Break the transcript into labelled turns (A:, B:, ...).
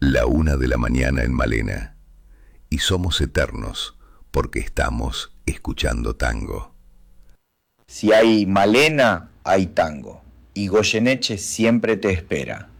A: 1:00 a.m. en Malena. Y somos eternos porque estamos escuchando tango.
B: Si hay Malena, hay tango. Y Goyeneche siempre te espera.